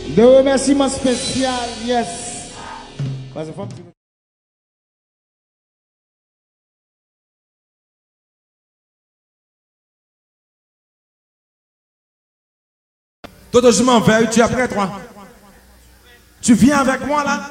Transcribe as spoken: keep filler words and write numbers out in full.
De remerciements spécial, yes. Parce que faut- Toto, je m'en vais, tu es après toi. Tu viens avec moi là?